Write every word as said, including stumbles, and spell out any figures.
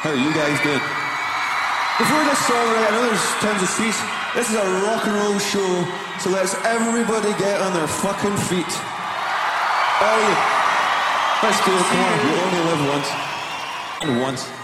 How are you guys doing? Before this song, right, I know there's tons of seats. This is a rock and roll show, so let's everybody get on their fucking feet. All of you. Let's do it, come on. You only live once. And once.